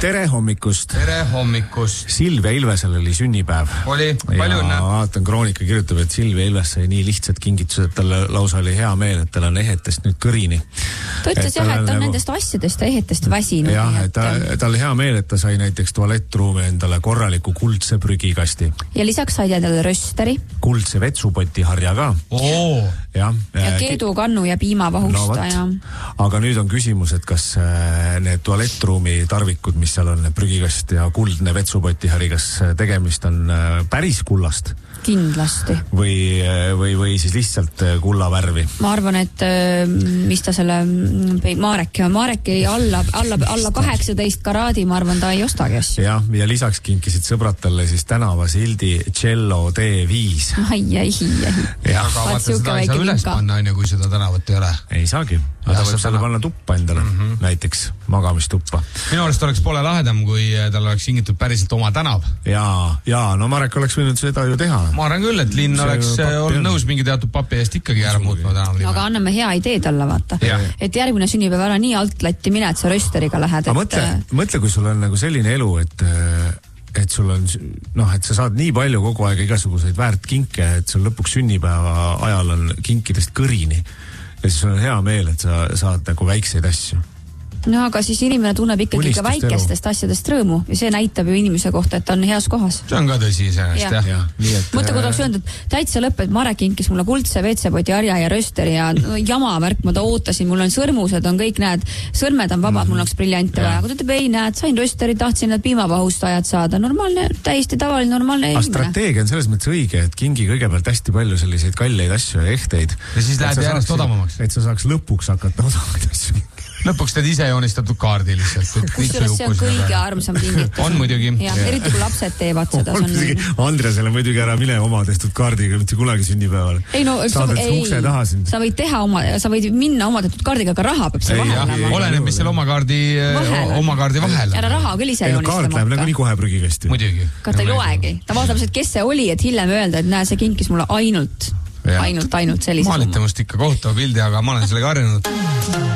Tere hommikust. Tere hommikust. Silvia Ilvesel oli sünnipäev. Oli, palju õnne. Vaatan, Kroonika kirjutab, et Silvia Ilves sai nii lihtsad kingitused, et talle lausa oli hea meel, et tal on ehetest nüüd kõrini. Ta ütles jah, et ta on nendest asjadest ja ehetest väsinud. Jah, et tal hea meel, et ta sai näiteks tualettruumi endale korraliku kuldse prügikasti. Ja lisaks sai endale rösteri. Kuldse vetsupoti harja ka. Ja keedukannu ja piimavahustaja. Aga nüüd on küsimus, et kas need tualettruumi tarvikud, mis seal on, prügikast ja kuldne vetsupotihari, kas tegemist on päris kullast? Kindlasti. Või siis lihtsalt kulla värvi? Ma arvan, et mis ta selle Marek ei alla 18 karaadi, ma arvan, ta ei ostagi asju. Ja lisaks kinkisid sõbrad talle siis tänavasildi Cello D5. Ai. Aga vaata, seda ei saa üles panna, kui seda tänavat ei ole. Ei saagi. Aga ta võib selle panna tuppa endale, näiteks magamistuppa. Minu arust oleks pole lahedam, kui tal oleks hingitud päriselt oma tänav. Ja, no Marek oleks võinud seda ju teha. Ma arvan küll, et linn oleks olnud nõus mingi teatud papi eest ikkagi ära muutma tänav. Aga anname hea idee talle, vaata. Et järgmine sünnipäev ära nii altlatti mine, et sa rösteriga lähed. Mõtle, kui sul on nagu selline elu, et sul on, et sa saad nii palju kogu aeg igasuguseid väärt kinke, et sul lõpuks sünnipäeva ajal on kinkidest kõrini. Ja siis on hea meel, et sa saad nagu väikseid asju. No aga siis inimene tunneb ikkagi ka väikestest asjadest rõõmu ja see näitab ju inimese kohta, et ta on heas kohas. See on ka tõsi iseenesest, jah. Mõtle, kui tahaks öelda, et täitsa lõpp, et Marek kinkis mulle kuldse WC-poti harja ja rösteri ja jamavärk, ma ta ootasin, mul on sõrmused, on kõik, näed, sõrmed on vabad, mul oleks briljante vaja. Kui ta ütleb, ei näed, sain rösteri, tahtsin need piimavahustajad saada. Normaalne, täiesti tavaline, normaalne inimene. Strateegia on selles mõttes õige, et kingi kõigepealt hästi palju selliseid kalleid asju ja ehteid. Ja siis läheb järjest odavamaks. Et sa saaks lõpuks hakata odavaid asju. Lõpuks teed ise joonistatud kaardi lihtsalt. Kusjuures see on kõige armsam kingitus. On muidugi. Ja, eriti kui lapsed teevad seda. Andresele muidugi ära mine oma tehtud kaardiga, mitte kunagi sünnipäeval. Sa võid teha sa võid minna oma tehtud kaardiga, aga raha peab see vahel olema. Oleneb, mis seal oma kaardi vahel. Ära raha küll ise joonistama. Kaart läheb nagu kohe prügikasti. Muidugi. Ka ta ei loegi. Ta vaatab, kes see oli, et hiljem öelda, et näe, see kinkis mulle ainult sellise. Maalite must ikka kohutava pildi, aga ma olen sellega harjunud.